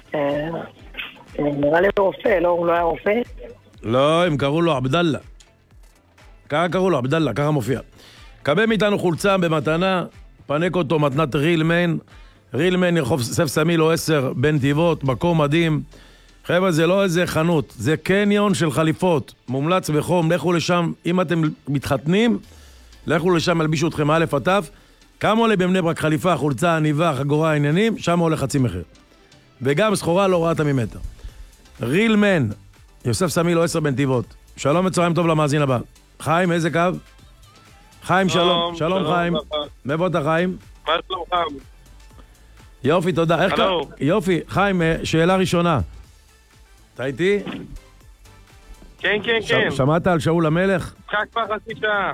נראה לי רופא, לא? הוא לא היה רופא? לא, הם קראו לו עבדאללה. ככה קראו לו, עבדאללה, ככה מופיע. קבל מאיתנו חולצה במתנה, פנק אותו מתנת רילמן, רילמן ירחוב סף סמיל 10 בנתיבות, מקום מדהים. חבר'ה, זה לא איזה חנות, זה קניון של חליפות, מומלץ בחום, לכו לשם, אם אתם מתחתנים, לכו לשם, אלבישו אתכם א' עד ת', כמה עולה בבני ברק חליפה, חולצה, עניבה, חגורה, עניינים, שם עולה חצי מחיר. וגם סחורה לא ראתה ממטר. רילמן, יוסף סמיל 10 בנתיבות. שלום וצהריים טוב למאזין הבא. חיים, איזה קו? חיים, שלום. שלום חיים. מאיפה אתה חיים? מה שלומך? יופי, תודה. איך קרה? יופי, חיים, שאלה ראשונה. אתה איתי? כן, כן, כן. שמעת על שאול המלך? משחק כבר חצי שעה.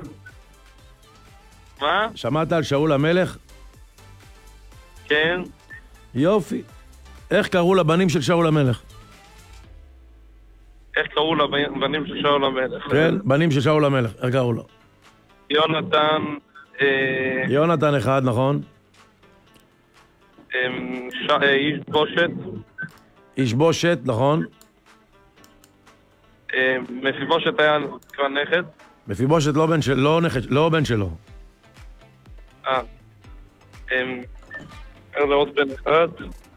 מה? שמעת על שאול המלך? כן. יופי. איך קראו לבנים של שאול המלך? איך קראו לבנים של שאול המלך? כן, בנים של שאול המלך. איך קראו לו? יונתן... יונתן אחד, נכון? איש בושת. איש בושת, נכון? מפיבושת היה כבר נכד. מפיבושת לא בן שלו, לא נכד, לא בן שלו. זה עוד בן אחד.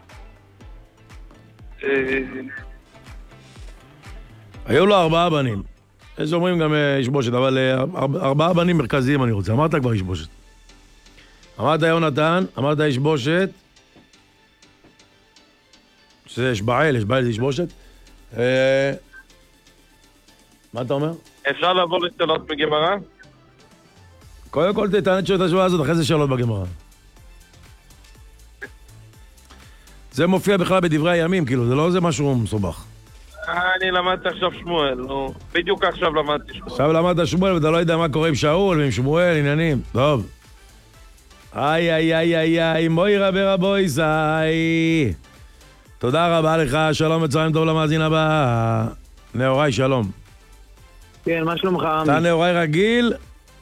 היו לו 4 בנים. יש אומרים גם איש בושת, אבל 4 בנים מרכזיים אני רוצה. אמרת כבר איש בושת. אמרת יונתן, אמרת איש בושת. שזה יש בעל זה איש בושת. מה אתה אומר? אפשר לעבור לשאלות בגמרא? קודם כל תענה את השאלה הזאת, אחרי זה שאלות בגמרא. זה מופיע בכלל בדברי הימים, כאילו, זה לא איזה משהו מסובך. אני למדתי עכשיו שמואל, נו. בדיוק עכשיו למדתי שמואל. עכשיו למדת שמואל ואתה לא יודע מה קורה עם שאול ועם שמואל, עניינים. טוב. איי, מוירה ברבוי זי. תודה רבה לך, שלום וצהריים טוב למאזין הבא. נאורי, שלום. כן, מה שלומך? אתה נאורי רגיל?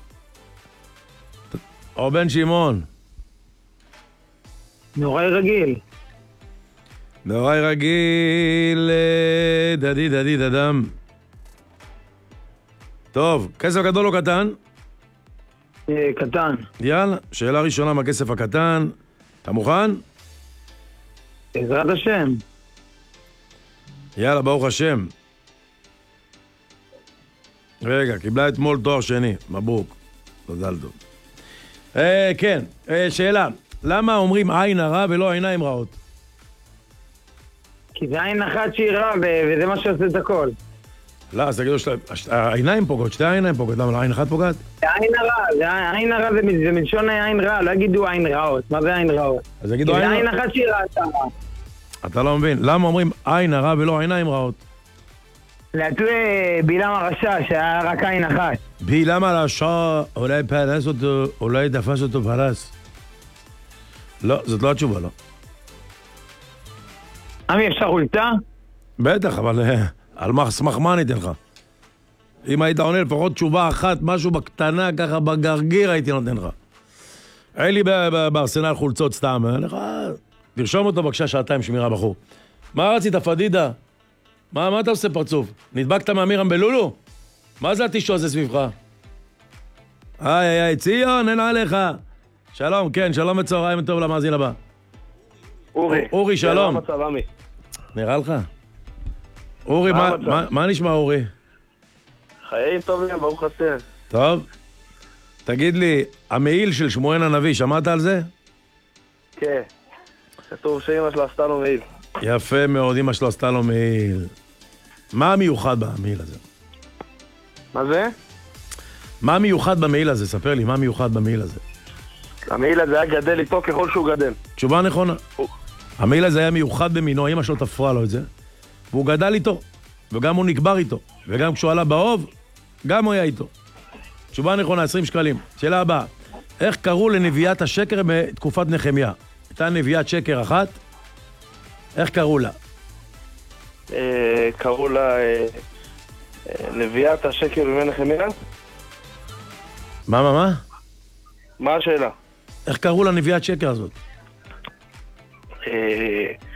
או בן שמעון? נאורי רגיל. נאורי רגיל, דדי דדם. טוב, כסף גדול או קטן? קטן. יאללה, שאלה ראשונה מהכסף הקטן. אתה מוכן? בעזרת השם. יאללה, ברוך השם. רגע, קיבלה אתמול תואר שני, מברוק. תודה לדום. כן, שאלה. למה אומרים עין הרע ולא עיניים רעות? כי זה עין אחת שהיא רע, וזה מה שעושה את הכל. לא, אז תגידו, העיניים פוגעות, שתי העיניים פוגעות, למה לא עין אחת פוגעת? עין הרע זה מלשון עין רע, לא יגידו עין רעות. מה זה עין רעות? אז יגידו עין רע. זה עין אחת שהיא רעתה רע. אתה לא מבין, למה אומרים עין הרע ולא עיניים רעות? להטוי בילם הרשע שהיה רק עין אחת. בילם הרשע אולי פרס אותו, אולי דפס אותו פרס. לא, זאת לא התשובה, לא. עמי, אפשר חולצה? בטח, אבל על סמך מה אני אתן לך? אם היית עונה לפחות תשובה אחת, משהו בקטנה, ככה בגרגיר הייתי נותן לך. אין לי בארסנל חולצות סתם, תרשום אותו בבקשה שעתיים שמירה בחור. מה רצית, פדידה? מה אתה עושה פרצוף? נדבקת מאמירם בלולו? מה זה התישו הזה סביבך? איי, ציון, אין עליך. שלום, כן, שלום וצהריים טוב למאזין הבא. אורי, שלום. נראה לך? אורי, מה נשמע אורי? חיים טובים, ברוך השם. טוב. תגיד לי, המעיל של שמואל הנביא, שמעת על זה? כן. כתוב שאמא שלו עשתה לו מעיל. יפה מאוד, אמא שלו עשתה לו מעיל. מה המיוחד במעיל הזה? מה זה? מה מיוחד במעיל הזה? ספר לי, מה מיוחד במעיל הזה? המעיל הזה היה גדל איתו ככל שהוא גדל. תשובה נכונה. המעיל הזה היה מיוחד במינו, אמא שלו תפרה לו את זה, והוא גדל איתו, וגם הוא נקבר איתו, וגם כשהוא עלה באוב, גם הוא היה איתו. תשובה נכונה, 20 שקלים. שאלה הבאה, איך קראו לנביאת השקר בתקופת נחמיה? הייתה נביאת שקר אחת, איך קראו לה? קראו לה נביאת השקר בימי נחמיה? מה? מה השאלה? איך קראו לנביאת שקר הזאת?